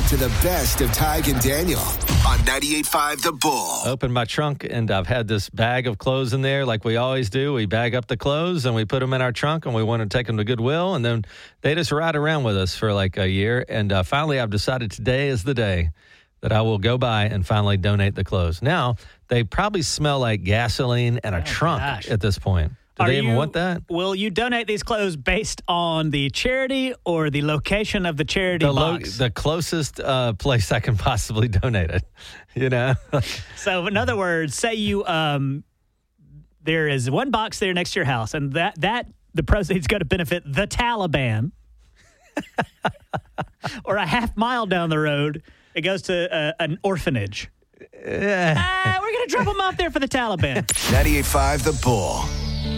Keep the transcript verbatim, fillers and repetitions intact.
to the best of Tig and Daniel on ninety-eight point five The Bull. Opened my trunk, and I've had this bag of clothes in there like we always do. We bag up the clothes, and we put them in our trunk, and we want to take them to Goodwill, and then they just ride around with us for like a year. And uh, finally, I've decided today is the day that I will go by and finally donate the clothes. Now, they probably smell like gasoline and a Oh, trunk gosh. at this point. Do Are they even you- want that? Will you donate these clothes based on the charity or the location of the charity The, lo- box? the closest uh, place I can possibly donate it, you know? So, in other words, say you um, there is one box there next to your house, and that that the proceeds go to benefit the Taliban, or a half mile down the road, it goes to uh, an orphanage. Yeah. Ah, we're gonna drop them off there for the Taliban. ninety-eight point five The Bull.